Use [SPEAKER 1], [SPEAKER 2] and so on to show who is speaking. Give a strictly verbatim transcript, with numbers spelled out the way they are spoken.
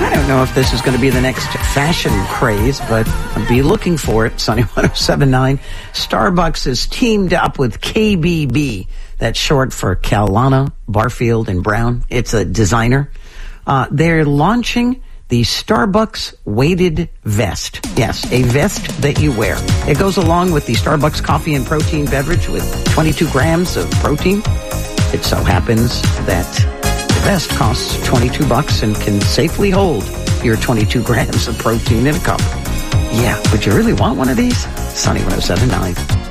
[SPEAKER 1] I don't know if this is going to be the next fashion craze, but I'll be looking for it. Sunny one oh seven point nine. Starbucks has teamed up with K B B. That's short for Kalana, Barfield, and Brown. It's a designer. Uh, they're launching the Starbucks weighted vest. Yes, a vest that you wear. It goes along with the Starbucks coffee and protein beverage with twenty-two grams of protein. It so happens that the vest costs twenty-two bucks and can safely hold your twenty-two grams of protein in a cup. Yeah, but you really want one of these? Sunny one oh seven point nine.